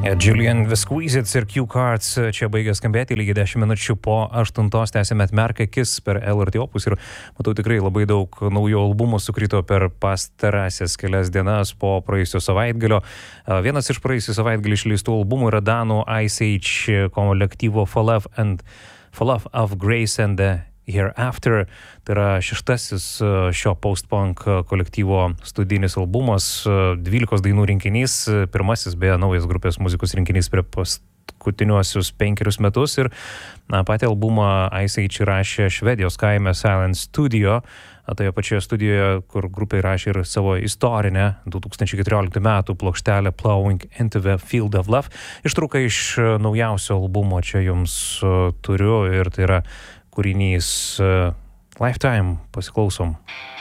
Julian Visquizits ir Q-Cards čia baigė skambėti lygiai 10 minučių po 8. Tęsėme Atmerk akis per LRT Opus ir matau tikrai labai daug naujų albumų sukrito per pastarąsias kelias dienas po praėjusio savaitgalio. Vienas iš praėjusio savaitgalį išleistų albumų yra danų Ice Age kolektyvo Fall of Grace and the Hereafter. Tai yra 6. šio post-punk kolektyvo studijinis albumas, 12 dainų rinkinys, pirmasis beje naujas grupės muzikos rinkinys prie paskutiniuosius 5 metus ir patį albumą Ice Age rašė Švedijos kaime Silent Studio, toje pačioje studijoje, kur grupė rašė ir savo istorinę 2014 metų plokštelę Plowing into the Field of Love. Ištrauka iš naujausio albumo čia jums turiu ir tai yra kūrinys Lifetime. Pasiklausom.